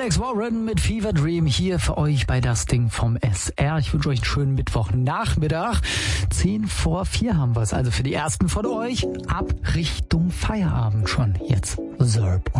Alex Warren mit Fever Dream hier für euch bei Das Ding vom SR. Ich wünsche euch einen schönen Mittwochnachmittag. 4:10 haben wir es. Also für die ersten von euch ab Richtung Feierabend schon jetzt. Zerb